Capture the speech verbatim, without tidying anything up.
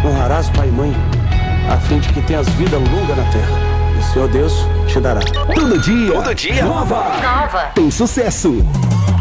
honrarás pai e mãe, a fim de que tenhas vida longa na terra. E o Senhor Deus te dará. Todo dia. Todo dia. Nova. Nova. Tem sucesso.